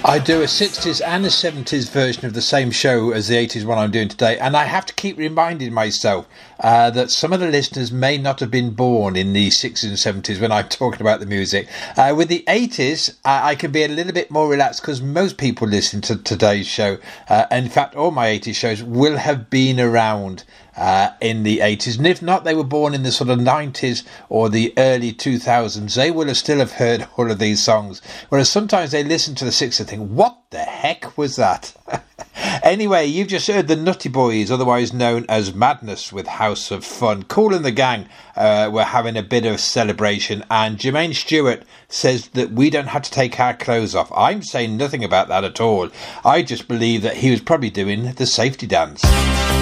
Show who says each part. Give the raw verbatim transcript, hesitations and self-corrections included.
Speaker 1: I do a sixties and a seventies version of the same show as the eighties one I'm doing today, and I have to keep reminding myself uh, that some of the listeners may not have been born in the sixties and seventies when I'm talking about the music. Uh, with the eighties, uh, I can be a little bit more relaxed because most people listening to today's show, uh, in fact all my eighties shows, will have been around Uh, in the eighties, and if not, they were born in the sort of nineties or the early two thousands. They will have still have heard all of these songs, whereas sometimes they listen to the sixties and think, what the heck was that? Anyway, you've just heard the Nutty Boys, otherwise known as Madness, with House of Fun. Kool and the Gang uh, were having a bit of celebration, and Jermaine Stewart says that we don't have to take our clothes off. I'm saying nothing about that at all. I just believe that he was probably doing the safety dance.